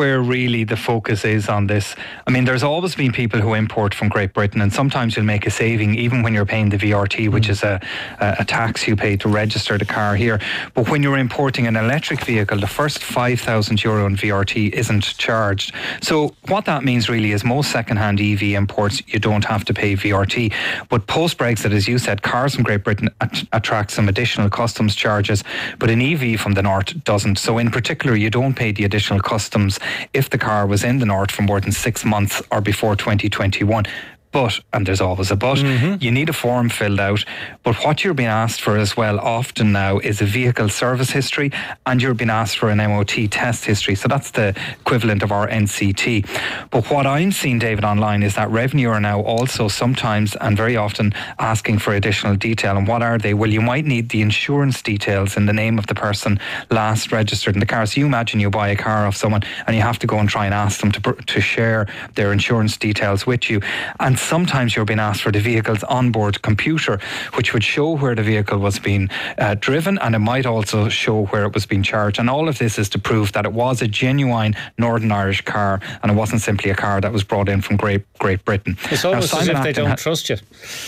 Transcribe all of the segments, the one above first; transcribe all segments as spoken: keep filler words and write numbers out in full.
where really the focus is on this. I mean, there's always been people who import from Great Britain, and sometimes you'll make a saving even when you're paying the V R T, which mm. is a, a tax you pay to register the car here. But when you're importing an electric vehicle, the first five thousand euro in V R T isn't charged. So what that means really is most second-hand E V imports, you don't have to pay V R T. But post-Brexit, as you said, cars from Great Britain at- attract some additional customs charges, but an E V from the north doesn't. So in particular, you don't pay the additional customs if the car was in the north for more than six months or before twenty twenty-one. But, and there's always a but, mm-hmm. you need a form filled out. But what you're being asked for as well often now is a vehicle service history, and you're being asked for an M O T test history. So that's the equivalent of our N C T. But what I'm seeing, David, online is that Revenue are now also sometimes and very often asking for additional detail. And what are they? Well, you might need the insurance details in the name of the person last registered in the car. So you imagine you buy a car off someone and you have to go and try and ask them to, to share their insurance details with you. And sometimes you're being asked for the vehicle's onboard computer, which would show where the vehicle was being uh, driven, and it might also show where it was being charged. And all of this is to prove that it was a genuine Northern Irish car and it wasn't simply a car that was brought in from Great Great Britain. It's almost as if they don't trust you.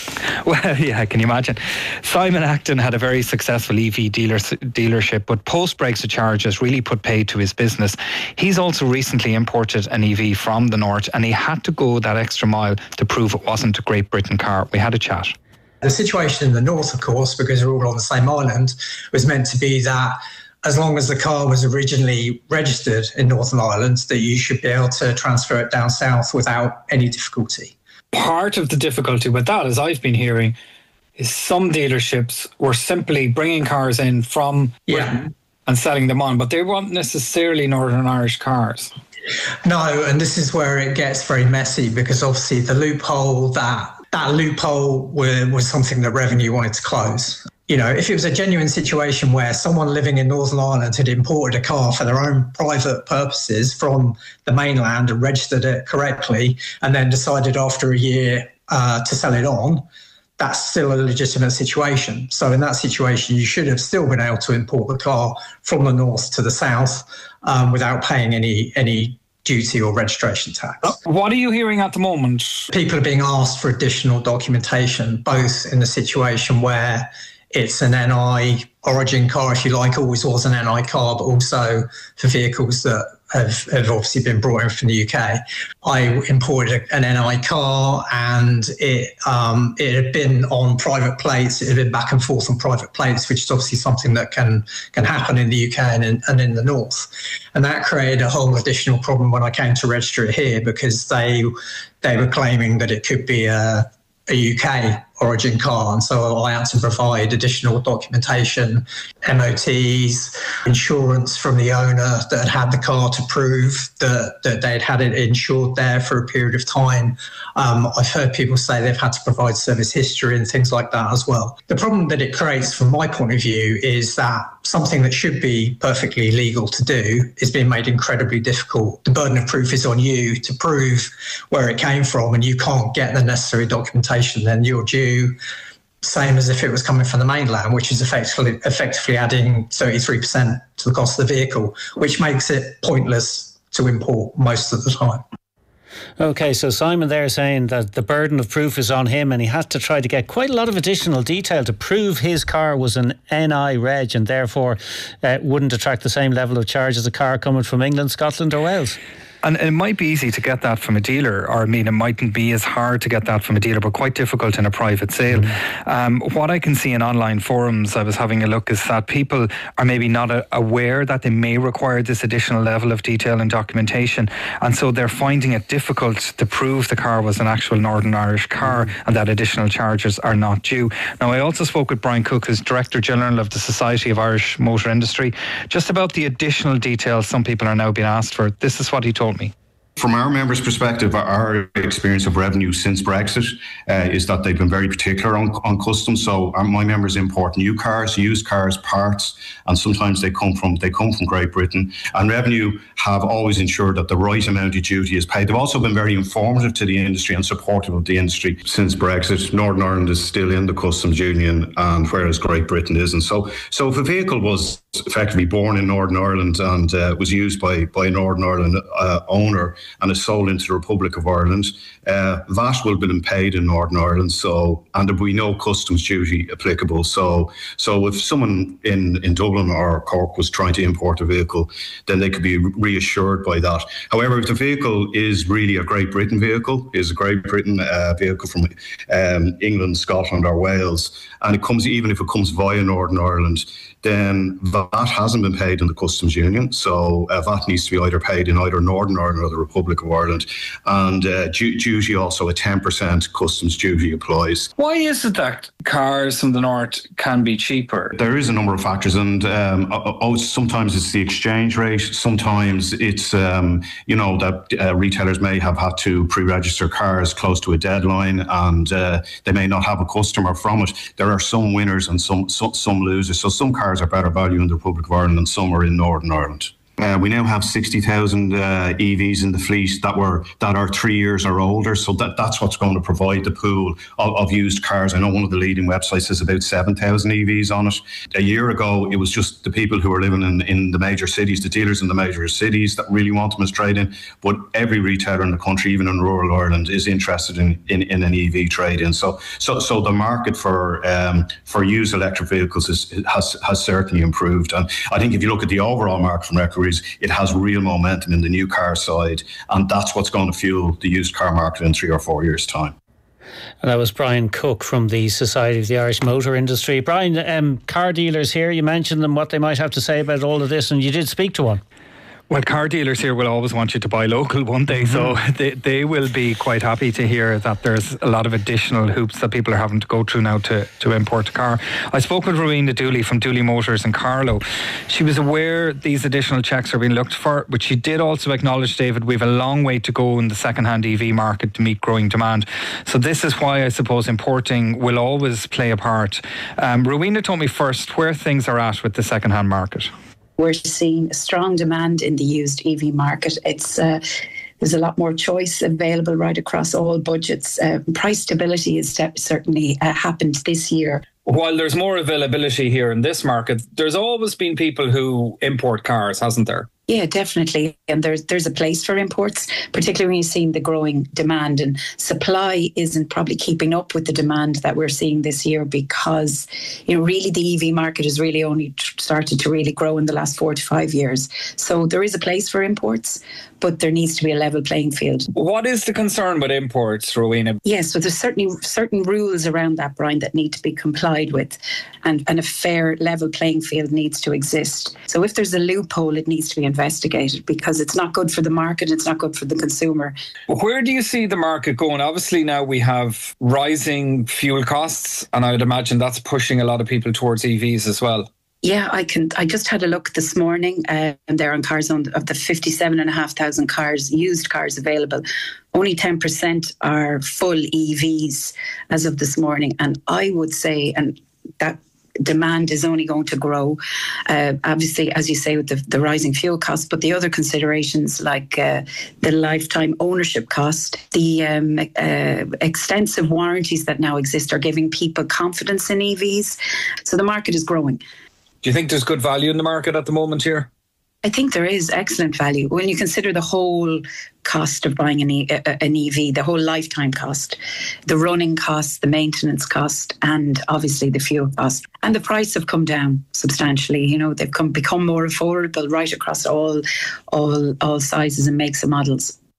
Well, yeah, can you imagine? Simon Acton had a very successful E V dealer, dealership, but post-Brexit charges really put paid to his business. He's also recently imported an E V from the north, and he had to go that extra mile to prove it wasn't a Great Britain car. We had a chat. The situation in the north, of course, because we're all on the same island, was meant to be that as long as the car was originally registered in Northern Ireland, that you should be able to transfer it down south without any difficulty. Part of the difficulty with that, as I've been hearing, is some dealerships were simply bringing cars in from Britain yeah. and selling them on, but they weren't necessarily Northern Irish cars. No, and this is where it gets very messy, because obviously the loophole, that that loophole was, was something that Revenue wanted to close. You know, if it was a genuine situation where someone living in Northern Ireland had imported a car for their own private purposes from the mainland and registered it correctly, and then decided after a year uh, to sell it on, that's still a legitimate situation. So in that situation, you should have still been able to import the car from the north to the south um, without paying any any duty or registration tax. What are you hearing at the moment? People are being asked for additional documentation, both in the situation where it's an N I origin car, if you like, always was an N I car, but also for vehicles that have, have obviously been brought in from the U K. I imported an N I car, and it um, it had been on private plates. It had been back and forth on private plates, which is obviously something that can can happen in the U K and in, and in the north. And that created a whole additional problem when I came to register it here, because they they were claiming that it could be a a U K origin car, and so I had to provide additional documentation, M O Ts, insurance from the owner that had had the car to prove that, that they'd had it insured there for a period of time. Um, I've heard people say they've had to provide service history and things like that as well. The problem that it creates from my point of view is that something that should be perfectly legal to do is being made incredibly difficult. The burden of proof is on you to prove where it came from, and you can't get the necessary documentation, then you're due, same as if it was coming from the mainland, which is effectively effectively adding thirty-three percent to the cost of the vehicle, which makes it pointless to import most of the time. Okay, so Simon there saying that the burden of proof is on him, and he had to try to get quite a lot of additional detail to prove his car was an N I reg, and therefore uh, wouldn't attract the same level of charge as a car coming from England, Scotland or Wales. And it might be easy to get that from a dealer, or I mean, it mightn't be as hard to get that from a dealer, but quite difficult in a private sale. Mm. Um, what I can see in online forums, I was having a look, is that people are maybe not a, aware that they may require this additional level of detail and documentation, and so they're finding it difficult to prove the car was an actual Northern Irish car, mm. and that additional charges are not due. Now, I also spoke with Brian Cook, who's Director General of the Society of Irish Motor Industry, just about the additional details some people are now being asked for. This is what he told me. From our members' perspective, our experience of revenue since Brexit uh, is that they've been very particular on, on customs. So our, my members import new cars, used cars, parts, and sometimes they come from they come from Great Britain. And revenue have always ensured that the right amount of duty is paid. They've also been very informative to the industry and supportive of the industry since Brexit. Northern Ireland is still in the customs union, and whereas Great Britain isn't. So, so if a vehicle was effectively born in Northern Ireland and uh, was used by by a Northern Ireland uh, owner and is sold into the Republic of Ireland, uh, V A T will be paid in Northern Ireland. So, and there will be no customs duty applicable. So, so if someone in, in Dublin or Cork was trying to import a vehicle, then they could be reassured by that. However, if the vehicle is really a Great Britain vehicle, is a Great Britain uh, vehicle from um, England, Scotland, or Wales, and it comes, even if it comes via Northern Ireland, then V A T hasn't been paid in the customs union. So uh, V A T needs to be either paid in either Northern Ireland or the Republic of Ireland. And uh, duty also, a ten percent customs duty applies. Why is it that cars from the north can be cheaper? There is a number of factors, and um, oh, sometimes it's the exchange rate. Sometimes it's, um, you know, that uh, retailers may have had to pre-register cars close to a deadline, and uh, they may not have a customer from it. There are some winners and some some, some losers. So some cars are better value in the Republic of Ireland and some are in Northern Ireland. Uh, we now have sixty thousand uh, E Vs in the fleet that were that are three years or older. So that, that's what's going to provide the pool of, of used cars. I know one of the leading websites has about seven thousand E Vs on it. A year ago, it was just the people who were living in, in the major cities, the dealers in the major cities that really want them as trade-in. But every retailer in the country, even in rural Ireland, is interested in, in, in an E V trade-in. So so so the market for um, for used electric vehicles is, has has certainly improved. And I think if you look at the overall market from record, it has real momentum in the new car side, and that's what's going to fuel the used car market in three or four years' time. And that was Brian Cook from the Society of the Irish Motor Industry. Brian, um, car dealers here, you mentioned them, what they might have to say about all of this, and you did speak to one. Well, car dealers here will always want you to buy local, won't they? Mm-hmm. So they, they will be quite happy to hear that there's a lot of additional hoops that people are having to go through now to, to import a car. I spoke with Rowena Dooley from Dooley Motors in Carlow. She was aware these additional checks are being looked for, but she did also acknowledge, David, we have a long way to go in the second-hand E V market to meet growing demand. So this is why I suppose importing will always play a part. Um, Rowena told me first where things are at with the second-hand market. We're seeing a strong demand in the used E V market. It's uh, there's a lot more choice available right across all budgets. Uh, price stability has certainly uh, happened this year. While there's more availability here in this market, there's always been people who import cars, hasn't there? Yeah, definitely. And there's there's a place for imports, particularly when you're seeing the growing demand, and supply isn't probably keeping up with the demand that we're seeing this year, because, you know, really the E V market has really only started to really grow in the last four to five years. So there is a place for imports, but there needs to be a level playing field. What is the concern with imports, Rowena? Yes, so there's certainly certain rules around that, Brian, that need to be complied with, and, and a fair level playing field needs to exist. So if there's a loophole, it needs to be investigated, because it's not good for the market, it's not good for the consumer. Where do you see the market going? Obviously now we have rising fuel costs, and I'd imagine that's pushing a lot of people towards E Vs as well. Yeah, I can. I just had a look this morning, uh, and there on CarZone, of the fifty-seven and a half thousand cars, used cars available, only ten percent are full E Vs as of this morning. And I would say, and that demand is only going to grow, uh, obviously, as you say, with the, the rising fuel costs, but the other considerations like uh, the lifetime ownership cost, the um, uh, extensive warranties that now exist are giving people confidence in E Vs. So the market is growing. Do you think there's good value in the market at the moment here? I think there is excellent value when you consider the whole cost of buying an, e- an E V, the whole lifetime cost, the running cost, the maintenance cost, and obviously the fuel cost. And the price have come down substantially. You know, they've come become more affordable right across all, all, all sizes and makes and models.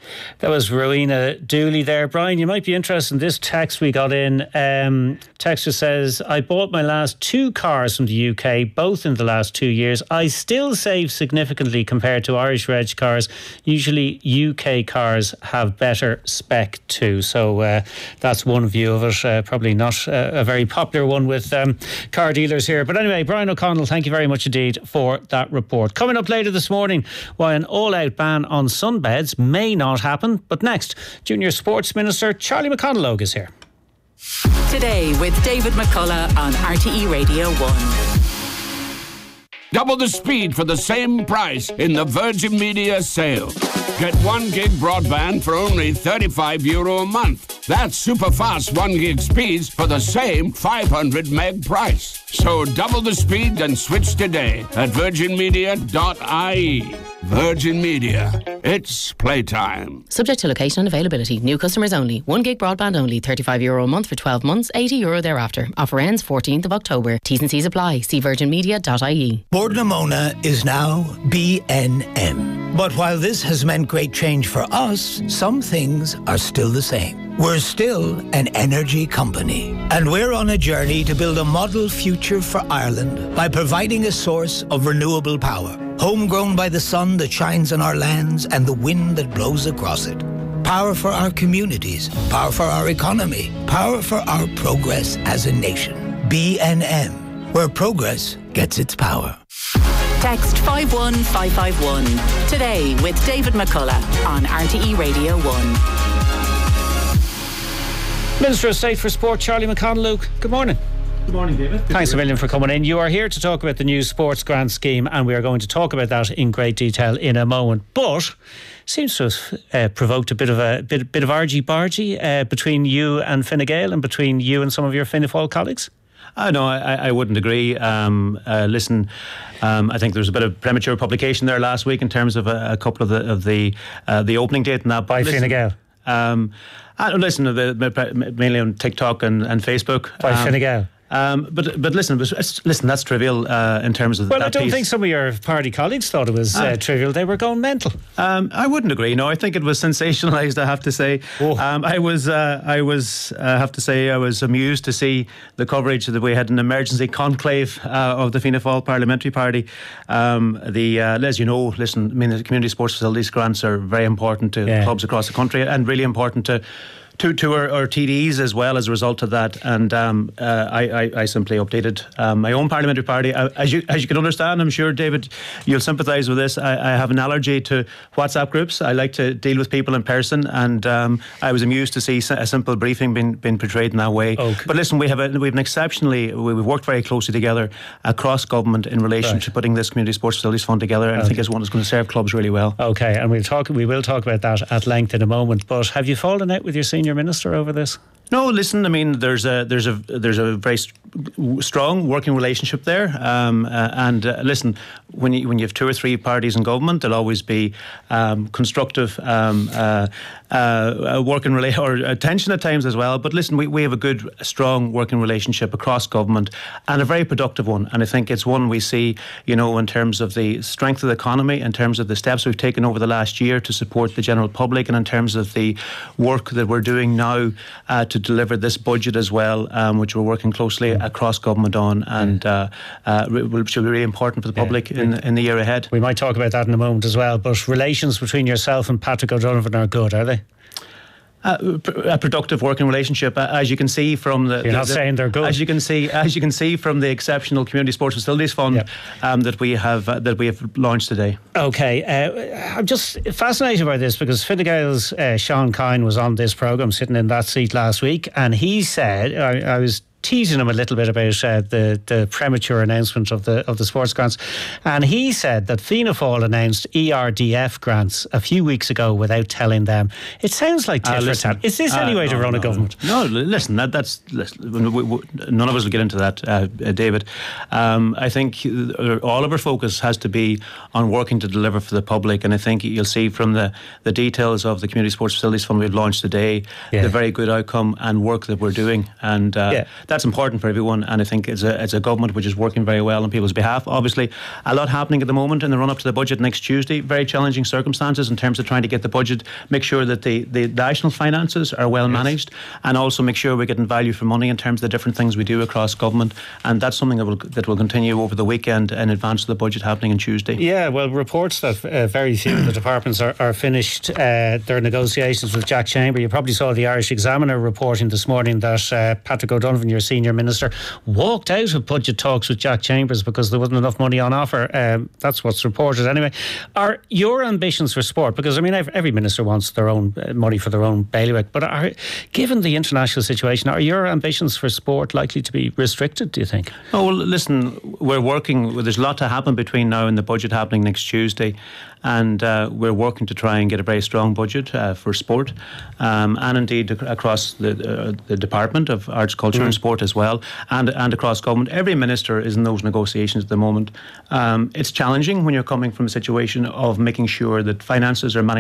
That was Rowena Dooley there. Brian, you might be interested in this text we got in. Um, texter says, I bought my last two cars from the U K, both in the last two years. I still save significantly compared to Irish reg cars. Usually U K cars have better spec too. So uh, that's one view of it. Uh, probably not uh, a very popular one with um, car dealers here. But anyway, Brian O'Connell, thank you very much indeed for that report. Coming up later this morning, why an all-out ban on sunbeds may not happen. But next, Junior Sports Minister Charlie McConalogue is here. Today with David McCullough on R T E Radio one. Double the speed for the same price in the Virgin Media sale. Get one gig broadband for only thirty-five euro a month. That's super fast one gig speeds for the same five hundred meg price. So double the speed and switch today at virgin media dot I E. Virgin Media. It's playtime. Subject to location and availability. New customers only. One gig broadband only. thirty-five euro a month for twelve months. eighty euro thereafter. Offer ends fourteenth of October. T's and C's apply. See virgin media dot I E. Bord na Móna is now B N M. But while this has meant great change for us, some things are still the same. We're still an energy company. And we're on a journey to build a model future for Ireland by providing a source of renewable power. Homegrown by the sun that shines on our lands and the wind that blows across it. Power for our communities, power for our economy, power for our progress as a nation. B N M, where progress gets its power. Text five one five five one. Today with David McCullough on R T E Radio one. Minister of State for Sport, Charlie McConalogue. Good morning. Good morning, David. Good Thanks a million for coming in. You are here to talk about the new sports grant scheme, and we are going to talk about that in great detail in a moment. But seems to have uh, provoked a bit of a bit, bit of argy-bargy uh, between you and Fine Gael and between you and some of your Fianna Fáil colleagues. Uh, no, I, I wouldn't agree. Um, uh, listen, um, I think there was a bit of premature publication there last week in terms of a, a couple of the of the uh, the opening date and that. By Fine Gael. Um, I listen, mainly on TikTok and, and Facebook. By um, Fine Gael. Um, but but listen, listen, that's trivial uh, in terms of. Well, that I don't piece. think some of your party colleagues thought it was uh, uh, trivial. They were going mental. Um, I wouldn't agree. No, I think it was sensationalised. I have to say. Oh. Um, I was, uh, I was, uh, have to say, I was amused to see the coverage that we had an emergency conclave uh, of the Fianna Fáil Parliamentary Party. Um, the uh, as you know, listen, I mean, the community sports facilities grants are very important to yeah. clubs across the country and really important to. To, to our, our T Ds as well as a result of that, and um, uh, I, I, I simply updated um, my own parliamentary party. I, as you as you can understand, I'm sure, David, you'll sympathise with this. I, I have an allergy to WhatsApp groups. I like to deal with people in person, and um, I was amused to see a simple briefing being, being portrayed in that way. Okay. But listen, we have a, we have an exceptionally we've worked very closely together across government in relation right. to putting this community sports facilities fund together, and okay. I think it's one that's going to serve clubs really well. Okay, and we'll talk. We will talk about that at length in a moment. But have you fallen out with your senior minister over this? No, listen. I mean, there's a there's a there's a very st- strong working relationship there. Um, uh, and uh, listen, when you when you have two or three parties in government, there'll always be um, constructive um, uh, uh, working rela- or uh, tension at times as well. But listen, we, we have a good, strong working relationship across government, and a very productive one. And I think it's one we see, you know, in terms of the strength of the economy, in terms of the steps we've taken over the last year to support the general public, and in terms of the work that we're doing now uh, to deliver this budget as well, um, which we're working closely across government on, and uh, uh, which will be really important for the public yeah. in, in the year ahead. We might talk about that in a moment as well, but relations between yourself and Patrick O'Donovan are good, are they? Uh, a productive working relationship, uh, as you can see from the. You're the, not the, saying they're good. As you can see, as you can see from the exceptional community sports facilities fund yep. um, that we have uh, that we have launched today. Okay, uh, I'm just fascinated by this because Fine Gael's uh, Sean Kine was on this programme, sitting in that seat last week, and he said, I, I was teasing him a little bit about uh, the the premature announcement of the of the sports grants, and he said that Fianna Fáil announced E R D F grants a few weeks ago without telling them. It sounds like tit for tat. Is this uh, any way no, to run no, a government? No, listen, that, that's listen, we, we, none of us will get into that, uh, David. Um, I think all of our focus has to be on working to deliver for the public, and I think you'll see from the the details of the community sports facilities fund we've launched today, yeah. the very good outcome and work that we're doing, and uh, yeah. that's important for everyone, and I think it's a, it's a government which is working very well on people's behalf. Obviously, a lot happening at the moment in the run-up to the budget next Tuesday. Very challenging circumstances in terms of trying to get the budget, make sure that the, the national finances are well yes. managed, and also make sure we're getting value for money in terms of the different things we do across government. And that's something that will that will continue over the weekend in advance of the budget happening on Tuesday. Yeah, well, reports that uh, very few of the departments are, are finished uh, their negotiations with Jack Chamber. You probably saw the Irish Examiner reporting this morning that uh, Patrick O'Donovan, your senior minister, walked out of budget talks with Jack Chambers because there wasn't enough money on offer. Um, that's what's reported anyway. Are your ambitions for sport, because I mean every minister wants their own uh, money for their own bailiwick, but are, given the international situation, are your ambitions for sport likely to be restricted, do you think? Oh, well, listen, we're working, there's a lot to happen between now and the budget happening next Tuesday, and uh, we're working to try and get a very strong budget uh, for sport, um, and indeed across the, uh, the Department of Arts, Culture mm. and Sport as well, and and across government. Every minister is in those negotiations at the moment. Um, it's challenging when you're coming from a situation of making sure that finances are managed